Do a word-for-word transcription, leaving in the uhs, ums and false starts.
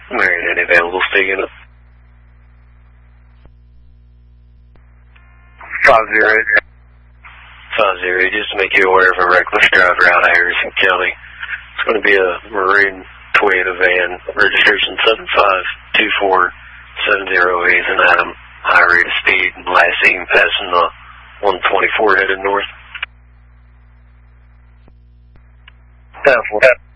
Marion, any available state unit? Five zero. Five zero, just to make you aware of a reckless driver out of Harrison County. It's going to be a maroon Toyota van, registration seven five two four seven zero. He's an Adam, high rate of speed, last seen passing the one twenty-four headed north. ten four.